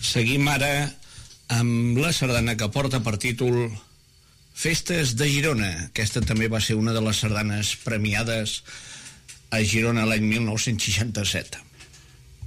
Seguim ara amb la sardana que porta per títol Festes de Girona. Aquesta també va ser una de les sardanes premiades a Girona l'any 1967.